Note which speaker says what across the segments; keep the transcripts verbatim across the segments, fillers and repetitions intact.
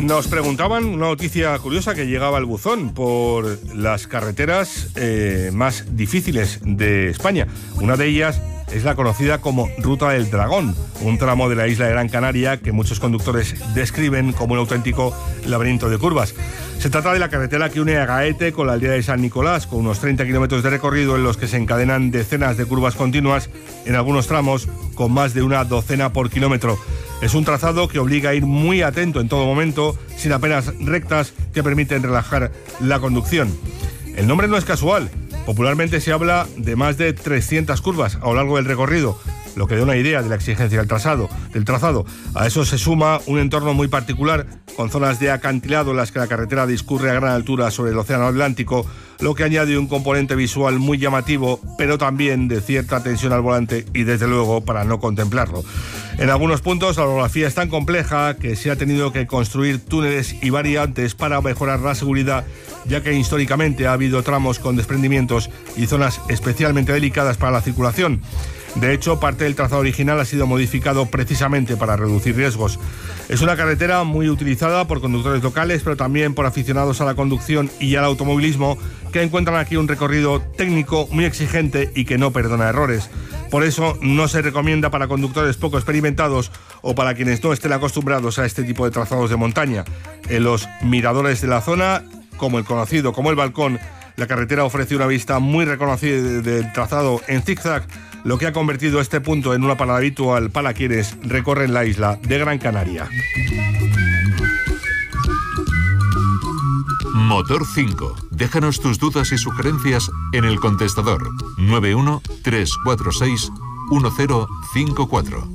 Speaker 1: Nos preguntaban una noticia curiosa que llegaba al buzón por las carreteras eh, más difíciles de España. Una de ellas es la conocida como Ruta del Dragón, un tramo de la isla de Gran Canaria que muchos conductores describen como un auténtico laberinto de curvas. Se trata de la carretera que une a Gaete con la aldea de San Nicolás, con unos treinta kilómetros de recorrido en los que se encadenan decenas de curvas continuas, en algunos tramos con más de una docena por kilómetro. Es un trazado que obliga a ir muy atento en todo momento, sin apenas rectas que permiten relajar la conducción. El nombre no es casual. Popularmente se habla de más de trescientas curvas a lo largo del recorrido, lo que da una idea de la exigencia del trazado, del trazado. A eso se suma un entorno muy particular, con zonas de acantilado en las que la carretera discurre a gran altura sobre el océano Atlántico, lo que añade un componente visual muy llamativo, pero también de cierta tensión al volante y desde luego para no contemplarlo. En algunos puntos la orografía es tan compleja que se ha tenido que construir túneles y variantes para mejorar la seguridad, ya que históricamente ha habido tramos con desprendimientos y zonas especialmente delicadas para la circulación. De hecho, parte del trazado original ha sido modificado precisamente para reducir riesgos. Es una carretera muy utilizada por conductores locales, pero también por aficionados a la conducción y al automovilismo, que encuentran aquí un recorrido técnico muy exigente y que no perdona errores. Por eso no se recomienda para conductores poco experimentados o para quienes no estén acostumbrados a este tipo de trazados de montaña. En los miradores de la zona, como el conocido como el Balcón, la carretera ofrece una vista muy reconocida del trazado en zigzag, lo que ha convertido este punto en una parada habitual para quienes recorren la isla de Gran Canaria.
Speaker 2: Motor cinco. Déjanos tus dudas y sugerencias en el contestador nueve uno tres cuatro seis uno cero cinco cuatro.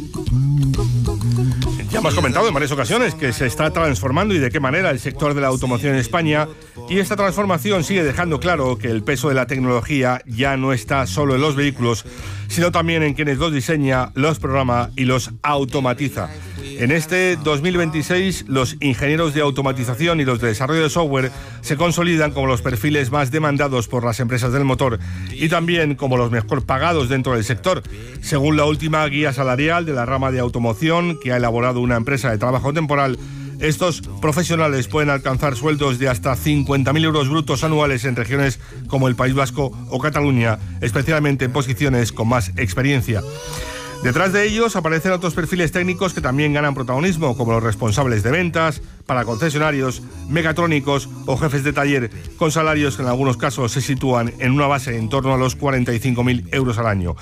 Speaker 1: Ya hemos comentado en varias ocasiones que se está transformando y de qué manera el sector de la automoción en España, y esta transformación sigue dejando claro que el peso de la tecnología ya no está solo en los vehículos, sino también en quienes los diseña, los programa y los automatiza. En este dos mil veintiséis, los ingenieros de automatización y los de desarrollo de software se consolidan como los perfiles más demandados por las empresas del motor y también como los mejor pagados dentro del sector. Según la última guía salarial de la rama de automoción que ha elaborado una empresa de trabajo temporal, estos profesionales pueden alcanzar sueldos de hasta cincuenta mil euros brutos anuales en regiones como el País Vasco o Cataluña, especialmente en posiciones con más experiencia. Detrás de ellos aparecen otros perfiles técnicos que también ganan protagonismo, como los responsables de ventas, para concesionarios, mecatrónicos o jefes de taller, con salarios que en algunos casos se sitúan en una base en torno a los cuarenta y cinco mil euros al año.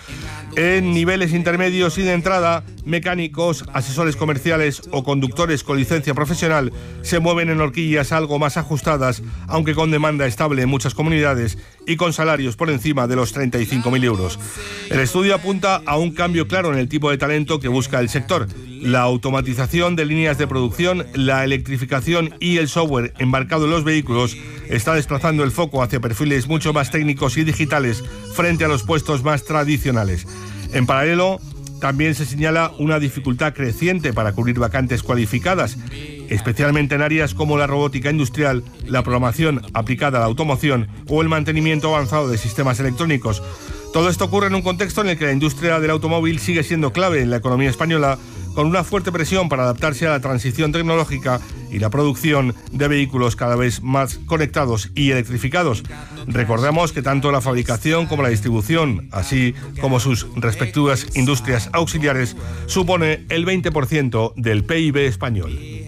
Speaker 1: En niveles intermedios y de entrada, mecánicos, asesores comerciales o conductores con licencia profesional se mueven en horquillas algo más ajustadas, aunque con demanda estable en muchas comunidades y con salarios por encima de los treinta y cinco mil euros. El estudio apunta a un cambio claro en el tipo de talento que busca el sector. La automatización de líneas de producción, la electrificación y el software embarcado en los vehículos está desplazando el foco hacia perfiles mucho más técnicos y digitales frente a los puestos más tradicionales. En paralelo, también se señala una dificultad creciente para cubrir vacantes cualificadas, especialmente en áreas como la robótica industrial, la programación aplicada a la automoción o el mantenimiento avanzado de sistemas electrónicos. Todo esto ocurre en un contexto en el que la industria del automóvil sigue siendo clave en la economía española, con una fuerte presión para adaptarse a la transición tecnológica y la producción de vehículos cada vez más conectados y electrificados. Recordemos que tanto la fabricación como la distribución, así como sus respectivas industrias auxiliares, supone el veinte por ciento del P I B español.